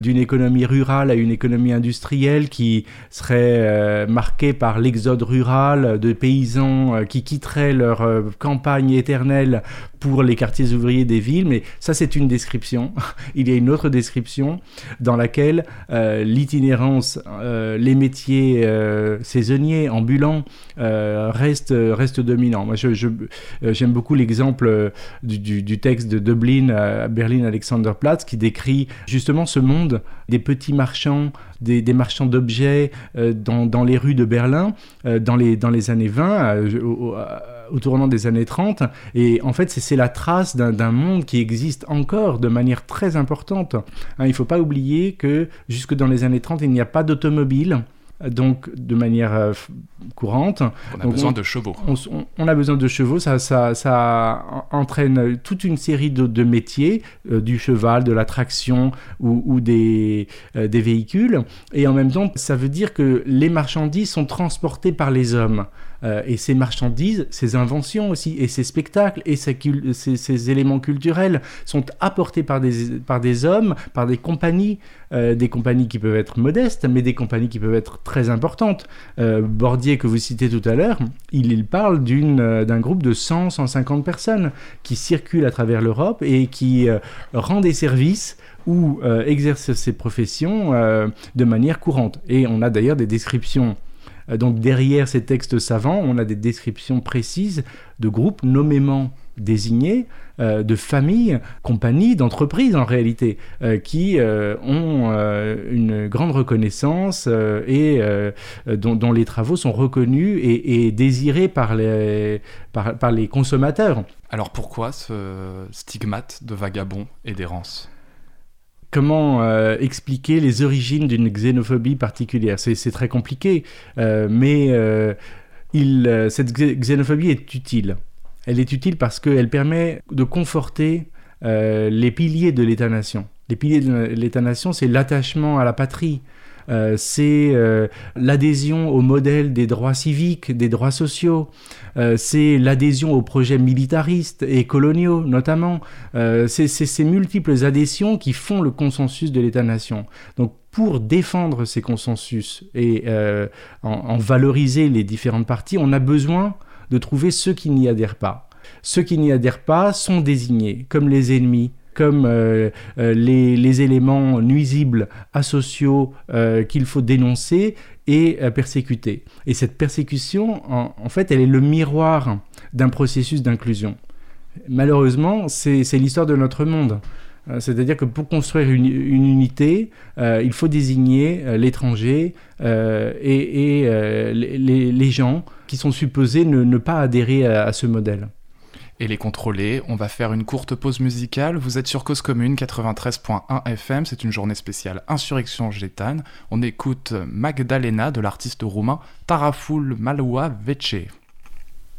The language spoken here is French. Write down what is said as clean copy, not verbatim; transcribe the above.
d'une économie rurale à une économie industrielle qui serait marquée par l'exode rural de paysans qui quitteraient leur campagne éternelle pour les quartiers ouvriers des villes. Mais ça, c'est une description. Il y a une autre description dans laquelle l'itinérance, les métiers saisonniers, ambulants, restent dominants. Moi, j'aime beaucoup l'exemple du texte de Dublin à Berlin Alexanderplatz qui décrit justement ce monde des petits marchands, des marchands d'objets dans les rues de Berlin dans les années 20, au tournant des années 30. Et en fait, c'est la trace d'un monde qui existe encore de manière très importante. Il ne faut pas oublier que jusque dans les années 30, il n'y a pas d'automobile. Donc, de manière courante. On a besoin de chevaux. On a besoin de chevaux, ça entraîne toute une série de métiers, du cheval, de la traction ou des véhicules. Et en même temps, ça veut dire que les marchandises sont transportées par les hommes. Et ces marchandises, ces inventions aussi, et ces spectacles, et ces éléments culturels sont apportés par des hommes, par des compagnies qui peuvent être modestes, mais des compagnies qui peuvent être très importantes. Bordier, que vous citez tout à l'heure, il parle d'un groupe de 100-150 personnes qui circulent à travers l'Europe et qui rend des services ou exercent ces professions de manière courante. Et on a d'ailleurs des descriptions. Donc derrière ces textes savants, on a des descriptions précises de groupes nommément désignés, de familles, compagnies, d'entreprises en réalité, qui ont une grande reconnaissance et dont les travaux sont reconnus et désirés par les consommateurs. Alors pourquoi ce stigmate de vagabond et d'errance ? Comment expliquer les origines d'une xénophobie particulière ? C'est très compliqué, mais cette xénophobie est utile. Elle est utile parce qu'elle permet de conforter les piliers de l'État-nation. Les piliers de l'État-nation, c'est l'attachement à la patrie, c'est l'adhésion au modèle des droits civiques, des droits sociaux, c'est l'adhésion aux projets militaristes et coloniaux notamment. C'est ces multiples adhésions qui font le consensus de l'État-nation. Donc pour défendre ces consensus et en valoriser les différentes parties, on a besoin de trouver ceux qui n'y adhèrent pas. Ceux qui n'y adhèrent pas sont désignés comme les ennemis, comme les éléments nuisibles, asociaux qu'il faut dénoncer et persécuter. Et cette persécution, en fait, elle est le miroir d'un processus d'inclusion. Malheureusement, c'est l'histoire de notre monde. C'est-à-dire que pour construire une unité, il faut désigner l'étranger et les gens qui sont supposés ne pas adhérer à ce modèle. Et les contrôler. On va faire une courte pause musicale. Vous êtes sur Cause Commune 93.1 FM. C'est une journée spéciale Insurrection Gétane. On écoute Magdalena de l'artiste roumain Taraful Malua Vece.